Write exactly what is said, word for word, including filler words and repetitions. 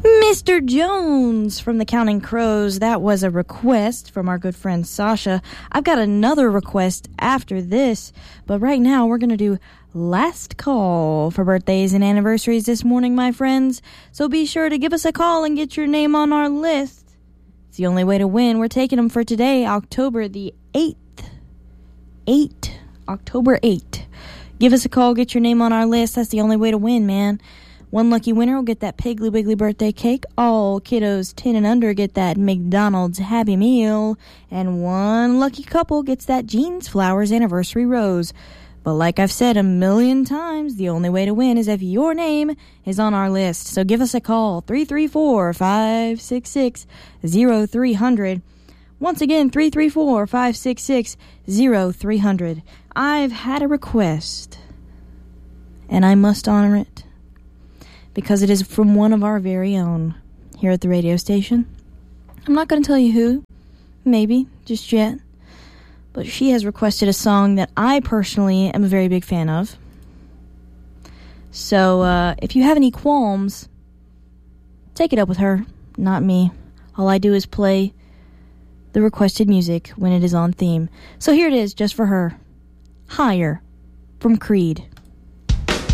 Mister Jones from the Counting Crows. That was a request from our good friend Sasha. I've got another request after this, but right now we're going to do last call for birthdays and anniversaries this morning, my friends. So be sure to give us a call and get your name on our list. It's the only way to win. We're taking them for today, October the eighth. eighth. October eighth. Give us a call, get your name on our list. That's the only way to win, man. One lucky winner will get that Piggly Wiggly birthday cake. All kiddos ten and under get that McDonald's Happy Meal. And one lucky couple gets that Jeans Flowers Anniversary Rose. But like I've said a million times, the only way to win is if your name is on our list. So give us a call, three three four, five six six, zero three zero zero. Once again, three three four, five six six, zero three zero zero. I've had a request, and I must honor it, because it is from one of our very own here at the radio station. I'm not going to tell you who, maybe, just yet. But she has requested a song that I personally am a very big fan of. So, uh, if you have any qualms, take it up with her, not me. All I do is play the requested music when it is on theme. So here it is, just for her. Higher, from Creed.